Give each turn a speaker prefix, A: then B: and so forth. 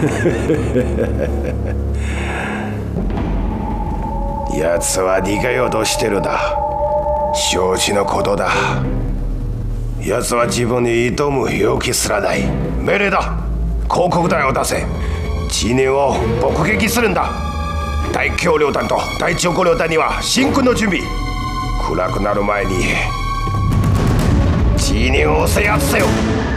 A: 奴は逃げようとしてるだ。承知のことだ。奴は自分に挑む勇気すらない。命令だ。広告隊を出せ。知人を爆撃するんだ。大橋両団と大長江両団には進軍の準備。暗くなる前に知人を制圧せよ。